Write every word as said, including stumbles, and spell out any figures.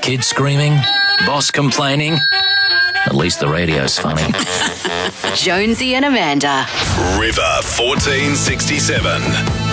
Kids screaming? Boss complaining? At least the radio's funny. Jonesy and Amanda. River fourteen sixty-seven.